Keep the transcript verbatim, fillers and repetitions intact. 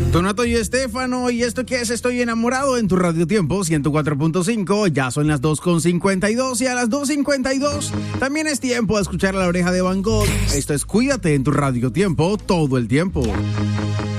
Donato y Estefano, ¿y esto qué es? Estoy enamorado en tu Radio Tiempo ciento cuatro punto cinco. Ya son las dos con cincuenta y dos y a las dos cincuenta y dos también es tiempo de escuchar a La Oreja de Van Gogh. Esto es Cuídate en tu Radio Tiempo todo el tiempo.